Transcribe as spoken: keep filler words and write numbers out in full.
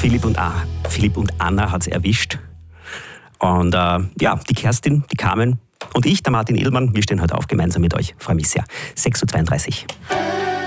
Philipp und, A, Philipp und Anna hat es erwischt. Und äh, ja, die Kerstin, die Carmen und ich, der Martin Edelmann, wir stehen heute auf gemeinsam mit euch. Freue mich sehr. sechs Uhr zweiunddreißig.